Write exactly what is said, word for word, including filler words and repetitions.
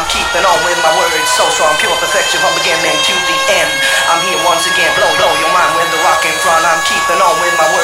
keeping on with my words so strong, pure perfection from beginning to the end. I'm here once again, blow, blow your mind with the rock in front. I'm keeping on with my